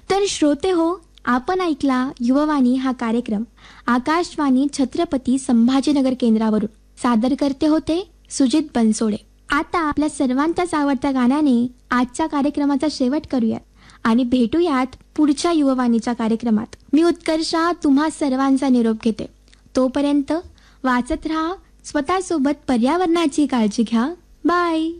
तर श्रोते हो, आपण ऐकला युववाणी हा कार्यक्रम आकाशवाणी छत्रपती संभाजीनगर केंद्रावरून. सादर करते होते सुजित बनसोडे. आता आपल्या सर्वांच्याच आवडत्या गाण्याने आजच्या कार्यक्रमाचा शेवट करूयात आणि भेटूयात पुढच्या युववाणीच्या कार्यक्रमात. मी उत्कर्षा तुम्हा सर्वांचा निरोप घेते. तोपर्यंत वाचत राहा, स्वतःसोबत पर्यावरणाची काळजी घ्या. बाय.